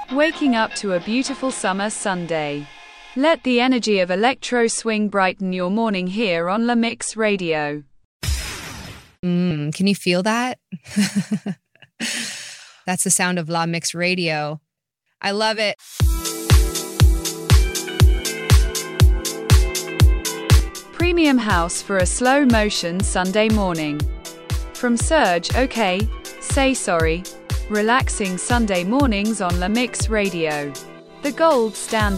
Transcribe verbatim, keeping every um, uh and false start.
Waking up to a beautiful summer Sunday. Let the energy of electro swing brighten your morning here on La Mix Radio. Mm, can you feel that? That's the sound of La Mix Radio. I love it. Premium house for a slow motion Sunday morning. From Serge, okay, say sorry. Relaxing Sunday mornings on La Mix Radio. The gold standard.